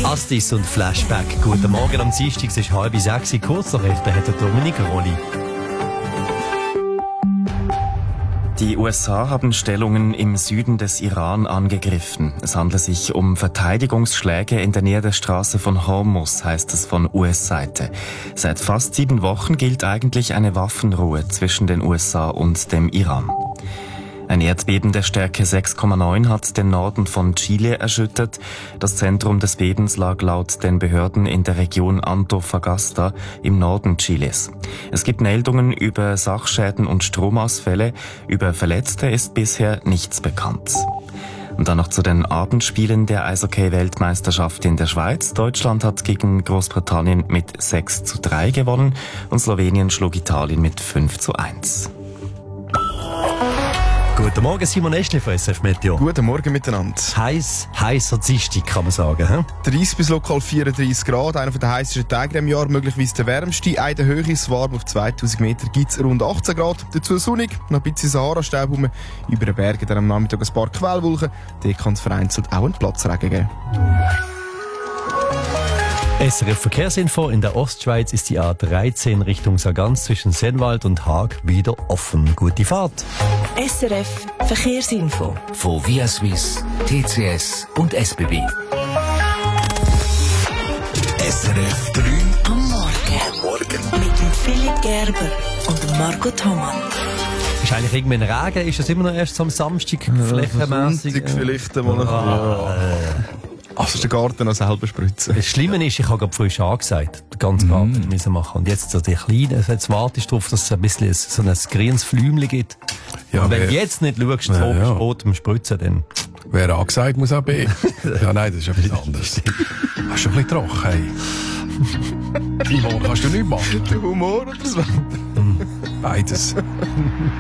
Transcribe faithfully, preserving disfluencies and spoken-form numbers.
Astis und Flashback. Guten Morgen am Dienstag, es ist halb sechs. Kurznachrichten hat der Dominik Rolli. Die U S A haben Stellungen im Süden des Iran angegriffen. Es handelt sich um Verteidigungsschläge in der Nähe der Straße von Hormuz, heißt es von U S-Seite. Seit fast sieben Wochen gilt eigentlich eine Waffenruhe zwischen den U S A und dem Iran. Ein Erdbeben der Stärke sechs Komma neun hat den Norden von Chile erschüttert. Das Zentrum des Bebens lag laut den Behörden in der Region Antofagasta im Norden Chiles. Es gibt Meldungen über Sachschäden und Stromausfälle. Über Verletzte ist bisher nichts bekannt. Und dann noch zu den Abendspielen der Eishockey-Weltmeisterschaft in der Schweiz. Deutschland hat gegen Großbritannien mit sechs zu drei gewonnen und Slowenien schlug Italien mit fünf zu eins. Guten Morgen, Simon Eschli von S F Meteo. Guten Morgen miteinander. Heiß, heißer Dienstag, kann man sagen. He? dreißig bis lokal vierunddreißig Grad, einer der heißesten Tage im Jahr, möglicherweise der wärmste. Eine der Höhe ist warm, auf zweitausend Meter gibt es rund achtzehn Grad. Dazu sonnig, noch ein bisschen Sahara-Staub rum. Über den Bergen dann am Nachmittag ein paar Quellwolken. Dort kann es vereinzelt auch einen Platzregen geben. S R F Verkehrsinfo. In der Ostschweiz ist die A dreizehn Richtung Sargans zwischen Sennwald und Haag wieder offen. Gute Fahrt. S R F Verkehrsinfo. Von Via Swiss, T C S und S B B. S R F drei Am Morgen. am Morgen. Mit dem Philipp Gerber und dem Marco Thomann. Ist eigentlich irgendwie ein Regen? Ist das immer noch erst so am Samstag flächenmässig? Sonntag vielleicht einmal noch. Ah, Also den Garten noch selber spritzen. Das Schlimme ist, ich habe gerade frisch angesagt, den ganzen Garten müssen machen. Und jetzt so die Kleinen, jetzt wartest du darauf, dass es ein bisschen so ein grünes Flümchen gibt. Ja, und wenn wer- du jetzt nicht schaust, Ja, tropisch ja. rot im Spritzen, dann... Wer A gesagt, muss auch B. Ja, nein, das ist etwas anderes. Hast du ein bisschen trocken, hey? Simon, kannst du nichts machen? Der Humor oder das Wetter? Beides.